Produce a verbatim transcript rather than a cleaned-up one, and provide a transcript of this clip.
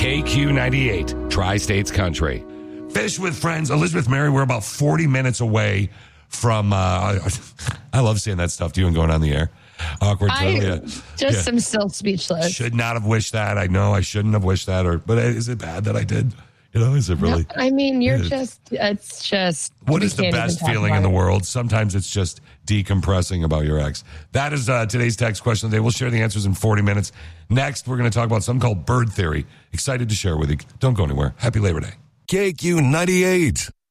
K Q ninety-eight, Tri-States Country. Fish with Friends. Elizabeth Mary, we're about forty minutes away from, uh, I love saying that stuff to you and going on the air. Awkward. I yeah. just yeah. am still speechless. Should not have wished that. I know I shouldn't have wished that. Or, But is it bad that I did? You know, is it really? No, I mean, you're yeah. just, it's just. What is the best feeling in the world? Sometimes it's just decompressing about your ex. That is uh, today's text question of the day. We'll share the answers in forty minutes. Next, we're going to talk about something called bird theory. Excited to share with you. Don't go anywhere. Happy Labor Day. K Q ninety-eight.